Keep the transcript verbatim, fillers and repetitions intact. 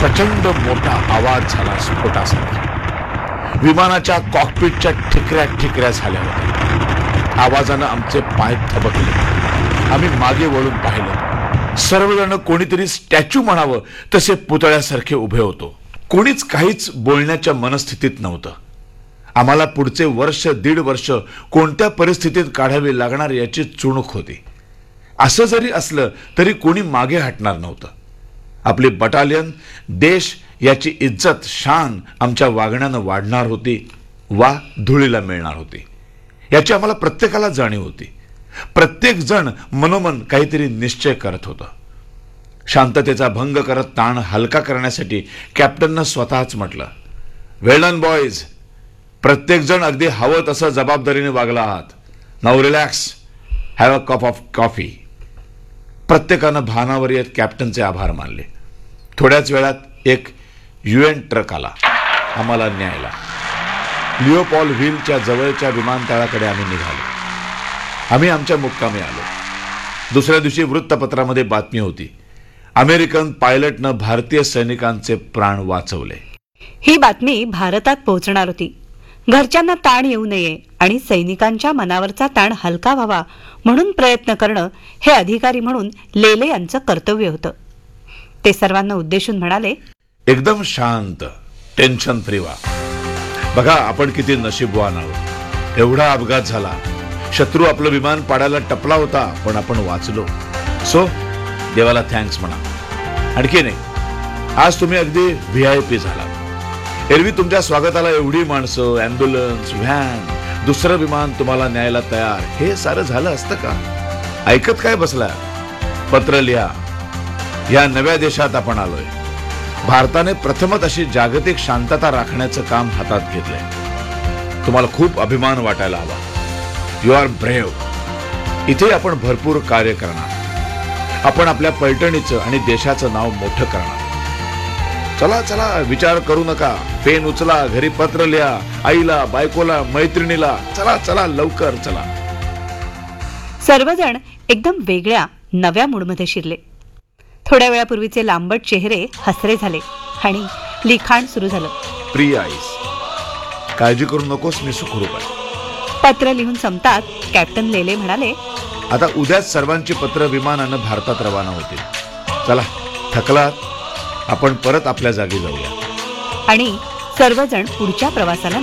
प्रचंड मोठा आवाज झाला स्फोटासारखा. विमानाच्या कॉकपिटच्या ठिकऱ्या ठिकऱ्या झाल्या होत्या. आवाजानं आमचे पाय थबकले. आम्ही मागे वळून पाहिलं. सर्वजण कोणीतरी स्टॅच्यू म्हणावं तसे पुतळ्यासारखे उभे होतो. कोणीच काहीच बोलण्याच्या मनस्थितीत नव्हतं. आम्हाला पुढचे वर्ष दीड वर्ष कोणत्या परिस्थितीत काढावी लागणार याची चुणूक होती. असं जरी असलं तरी कोणी मागे हटणार नव्हतं. आपली बटालियन, देश याची इज्जत, शान आमच्या वागण्यानं वाढणार होती वा धुळीला मिळणार होती याची आम्हाला प्रत्येकाला जाणीव होती. प्रत्येक जण मनोमन काहीतरी निश्चय करत होतं. शांततेचा भंग करत ताण हलका करण्यासाठी कॅप्टननं स्वतःच म्हटलं, वेल डन बॉयज. प्रत्येक जण अगदी हवं तसं जबाबदारीने वागला आहात. Now relax, have a cup of coffee. प्रत्येकानं भानावर येत कॅप्टनचे आभार मानले. थोड्याच वेळात एक युएन ट्रक आला आम्हाला न्यायला. लिओपॉल व्हीलच्या जवळच्या विमानतळाकडे आम्ही निघालो. आम्ही आमच्या मुक्कामी आलो. दुसऱ्या दिवशी वृत्तपत्रामध्ये बातमी होती, अमेरिकन पायलटनं भारतीय सैनिकांचे प्राण वाचवले. ही बातमी भारतात पोहोचणार होती. घरच्यांना ताण येऊ नये आणि सैनिकांच्या मनावरचा ताण हलका व्हावा म्हणून प्रयत्न करणं हे अधिकारी म्हणून लेले यांचं कर्तव्य होतं. ते सर्वांना उद्देशून म्हणाले, एकदम शांत, टेन्शन फ्री व्हा. बघा आपण किती नशीबवान आहोत. एवढा अपघात झाला, शत्रू आपलं विमान पाडायला टपला होता, पण आपण वाचलो. सो देवाला थँक्स म्हणा. आणखी नाही, आज तुम्ही अगदी व्ही आय पी झाला. एरवी तुमच्या स्वागताला एवढी माणसं, ॲम्ब्युलन्स, व्हॅन, दुसरं विमान तुम्हाला न्यायला तयार, हे सारं झालं असतं का? ऐकत काय बसला? पत्र लिहा. या नव्या देशात आपण आलोय. भारताने प्रथमच अशी जागतिक शांतता राखण्याचं काम हातात घेतलंय. तुम्हाला खूप अभिमान वाटायला हवा. You R brave. इथे आपण भरपूर कार्य करणार. आपण आपल्या पैठणीचं आणि देशाचं नाव मोठं करणार. चला चला, विचार करू नका. पेन उचला, घरी पत्र लिहा, आईला, बायकोला, मैत्रिणीला. चला चला, लवकर चला. सर्वजण एकदम वेगळ्या नव्या मूडमध्ये शिरले. थोड्या वेळापूर्वीचे लांबट चेहरे हसरे झाले आणि लिखाण सुरू झालं. प्रिय आईस, काळजी करू नकोस, मी सुखरूप आहे. पत्र लिहून संपतात कॅप्टन लेले म्हणाले, आता उद्याच सर्वांची पत्र विमानानं भारतात रवाना होतील. चला, थकलात, आपण परत आपल्या जागी जाऊया. आणि सर्वजण पुढच्या प्रवासाला